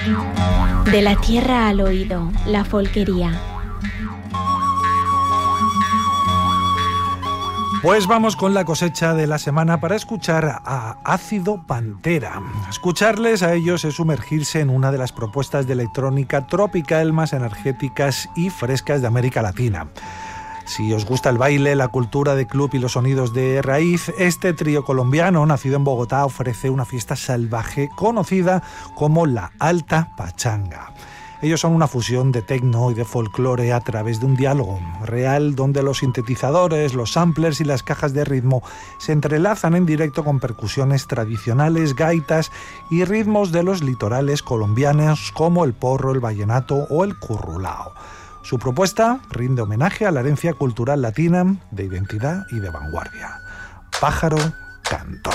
De la tierra al oído, la folquería. Pues vamos con la cosecha de la semana para escuchar a Ácido Pantera. Escucharles a ellos es sumergirse en una de las propuestas de electrónica tropical más energéticas y frescas de América Latina. Si os gusta el baile, la cultura de club y los sonidos de raíz, este trío colombiano, nacido en Bogotá, ofrece una fiesta salvaje conocida como la Alta Pachanga. Ellos son una fusión de techno y de folclore a través de un diálogo real donde los sintetizadores, los samplers y las cajas de ritmo se entrelazan en directo con percusiones tradicionales, gaitas y ritmos de los litorales colombianos como el porro, el vallenato o el currulao. Su propuesta rinde homenaje a la herencia cultural latina de identidad y de vanguardia. Pájaro Cantor.